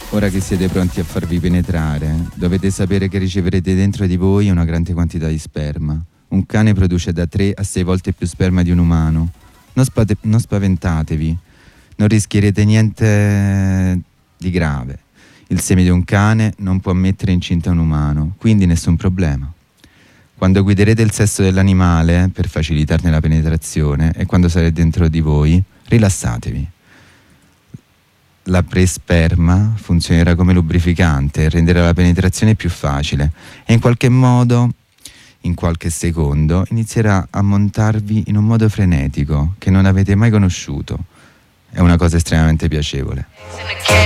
Ora che siete pronti a farvi penetrare, dovete sapere che riceverete dentro di voi una grande quantità di sperma. Un cane produce da 3 a 6 volte più sperma di un umano. Non spaventatevi, non rischierete niente di grave. Il seme di un cane non può mettere incinta un umano, quindi nessun problema. Quando guiderete il sesso dell'animale per facilitarne la penetrazione e quando sarete dentro di voi, rilassatevi. La presperma funzionerà come lubrificante e renderà la penetrazione più facile e in qualche modo, in qualche secondo, inizierà a montarvi in un modo frenetico che non avete mai conosciuto. È una cosa estremamente piacevole.